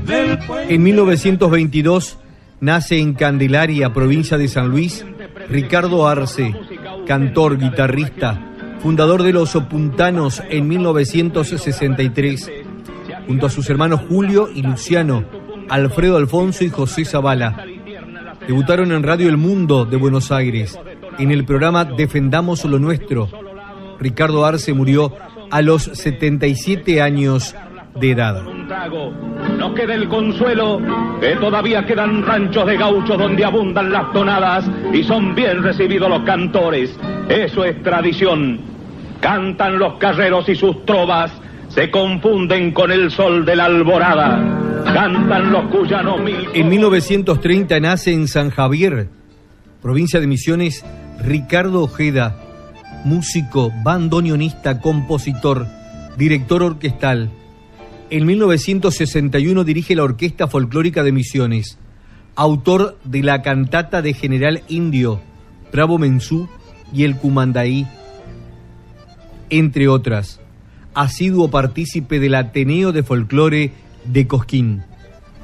En 1922 nace en Candelaria, provincia de San Luis, Ricardo Arce, cantor, guitarrista, fundador de Los Puntanos en 1963, junto a sus hermanos Julio y Luciano, Alfredo Alfonso y José Zavala. Debutaron en Radio El Mundo de Buenos Aires, en el programa Defendamos lo Nuestro. Ricardo Arce murió a los 77 años de edad. Nos queda el consuelo que todavía quedan ranchos de gauchos donde abundan las tonadas y son bien recibidos los cantores. Eso es tradición. Cantan los carreros y sus trovas se confunden con el sol de la alborada. Cantan los cuyanos mil... En 1930 nace en San Javier, provincia de Misiones, Ricardo Ojeda, músico, bandoneonista, compositor, director orquestal. En 1961 dirige la Orquesta Folclórica de Misiones, autor de la cantata de General Indio, Bravo Mensú y El Cumandaí, entre otras. Asiduo partícipe del Ateneo de Folclore de Cosquín.